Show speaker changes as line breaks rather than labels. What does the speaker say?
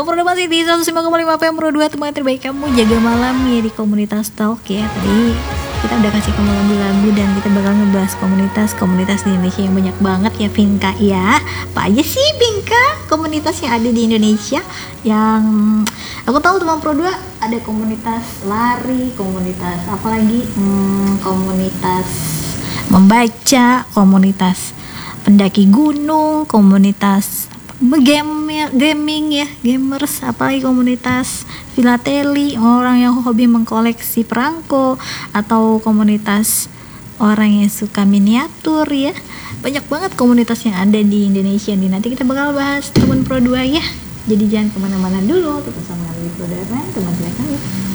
Komproda masih di 105,5 FM Pro 2, teman terbaik kamu jaga malam ya di komunitas talk ya. Tadi kita udah kasih kamu lagu-lagu dan kita bakal ngebahas komunitas di Indonesia yang banyak banget ya Vinka ya. Apa aja sih Vinka komunitas yang ada di Indonesia? Yang aku tahu teman Pro 2 ada komunitas lari, komunitas apa lagi? Komunitas membaca, komunitas pendaki gunung, komunitas gaming ya, gamers, apalagi komunitas filateli, orang yang hobi mengkoleksi perangko, atau komunitas orang yang suka miniatur ya. Banyak banget komunitas yang ada di Indonesia nih. Nanti kita bakal bahas teman Pro 2 ya. Jadi jangan kemana-mana dulu, tetap sama kami Pro 2 teman-teman kami.